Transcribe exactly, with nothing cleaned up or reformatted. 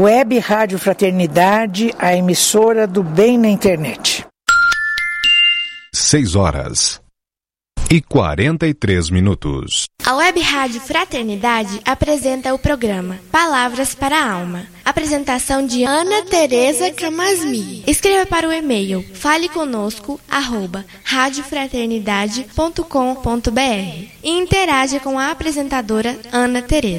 Web Rádio Fraternidade, a emissora do bem na internet. Seis horas e quarenta e três minutos. A Web Rádio Fraternidade apresenta o programa Palavras para a Alma. Apresentação de Ana Tereza Camasmi. Escreva para o e-mail faleconosco arroba radiofraternidade ponto com ponto br e interaja com a apresentadora Ana Tereza.